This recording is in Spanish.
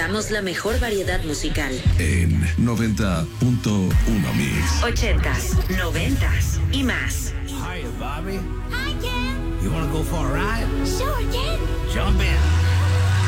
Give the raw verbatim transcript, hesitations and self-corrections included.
presentamos la mejor variedad musical. En noventa punto uno Mix. Ochentas, noventas y más. Hiya, Bobby. Hi, Ken. You wanna go for a ride? Sure, Ken. Jump in.